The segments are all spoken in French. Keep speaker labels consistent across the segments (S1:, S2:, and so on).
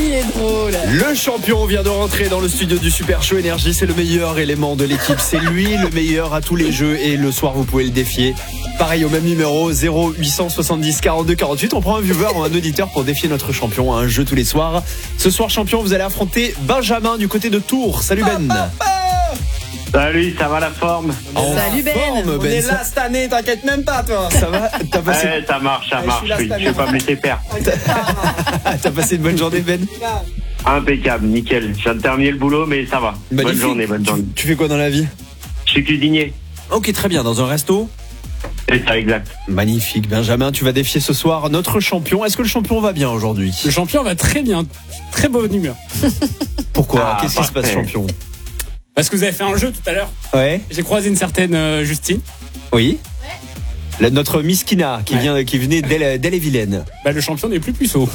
S1: Il est drôle.
S2: Le champion vient de rentrer dans le studio du Super Show Énergie. C'est le meilleur élément de l'équipe. C'est lui le meilleur à tous les jeux. Et le soir, vous pouvez le défier. Pareil au même numéro, 0870 42 48. On prend un viewer ou un auditeur pour défier notre champion à un jeu tous les soirs. Ce soir, champion, vous allez affronter Benjamin du côté de Tours. Salut Ben.
S3: Salut, ça va la forme?
S1: Salut Ben.
S2: Forme,
S4: On est là cette année, t'inquiète même pas toi.
S2: Ça va? T'as passé...
S3: Ouais, ça marche,
S4: je suis là
S3: oui.
S4: cette année.
S3: Je vais pas me laisser faire.
S2: T'as passé une bonne journée Ben?
S3: Impeccable, nickel. Je viens de terminer le boulot, mais ça va.
S2: Magnifique.
S3: Bonne journée.
S2: Tu fais quoi dans la vie?
S3: Je suis cuisinier.
S2: Ok, très bien. Dans un resto?
S3: C'est ça, exact.
S2: Magnifique. Benjamin, tu vas défier ce soir notre champion. Est-ce que le champion va bien aujourd'hui?
S5: Le champion va très bien, très bonne humeur.
S2: Pourquoi?
S3: Ah,
S2: Qu'est-ce qui se passe,
S3: parfait.
S2: champion?
S5: Parce que vous avez fait un jeu tout à l'heure.
S2: Ouais.
S5: J'ai croisé une certaine Justine.
S2: Oui. Notre Miss Kina qui venait d'Elle-et-Vilaine.
S5: Bah, le champion n'est plus puceau.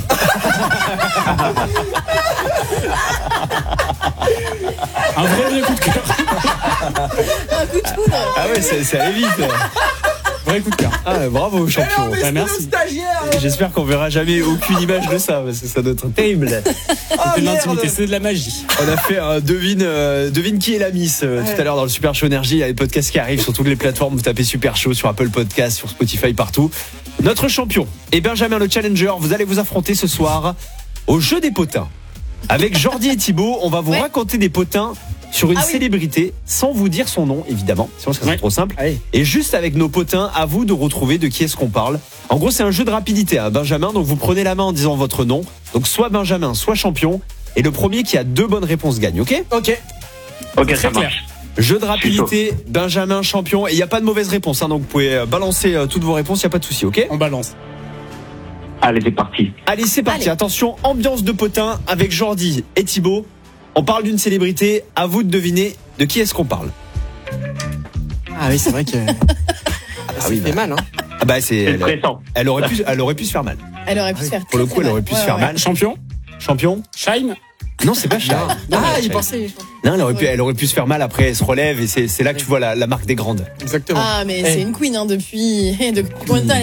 S5: Un vrai coup de cœur.
S1: Un coup de foudre.
S2: Ah ouais, c'est allé vite.
S5: Vrai coup de cœur.
S2: Ah, bravo champion.
S5: Bah, merci.
S2: J'espère qu'on verra jamais aucune image de ça parce que ça doit être terrible.
S5: C'est de l'intimité, c'est de la magie.
S2: On a fait un devine qui est la Miss tout à l'heure dans le Super Show Énergie. Il y a les podcasts qui arrivent sur toutes les plateformes. Vous tapez Super Show sur Apple Podcasts, sur Spotify, partout. Notre champion est Benjamin le Challenger. Vous allez vous affronter ce soir au jeu des potins. Avec Jordi et Thibaut, on va vous raconter des potins sur une célébrité sans vous dire son nom, évidemment. Sinon, c'est trop simple.
S4: Allez.
S2: Et juste avec nos potins, à vous de retrouver de qui est-ce qu'on parle. En gros, c'est un jeu de rapidité, hein, Benjamin. Donc, vous prenez la main en disant votre nom. Donc, soit Benjamin, soit champion. Et le premier qui a 2 bonnes réponses gagne, ok?
S4: Ok.
S3: Ok,
S5: Très
S3: ça
S5: clair.
S3: marche.
S2: Jeu de rapidité, Benjamin, champion. Et il n'y a pas de mauvaise réponse, hein, donc vous pouvez balancer toutes vos réponses, il n'y a pas de souci, ok?
S5: On balance.
S3: Allez, c'est parti.
S2: Allez, c'est parti.
S1: Allez.
S2: Attention, ambiance de potin avec Jordi et Thibaut. On parle d'une célébrité. À vous de deviner de qui est-ce qu'on parle.
S4: Ah oui, c'est vrai que. Ça
S2: oui,
S4: fait mal, hein.
S2: Ah bah
S3: C'est
S2: c'est.
S3: stressant.
S2: Elle aurait pu se faire mal.
S1: Elle aurait pu se faire.
S2: Pour le coup, elle aurait pu se faire mal.
S5: Champion.
S2: Champion?
S5: Shine.
S2: Non, c'est pas Shine.
S4: Ah, il pensait.
S2: Non, elle aurait pu se faire mal. Après, elle se relève et c'est là que tu vois la marque des grandes.
S4: Exactement.
S1: Ah, mais c'est une queen, hein, depuis combien de temps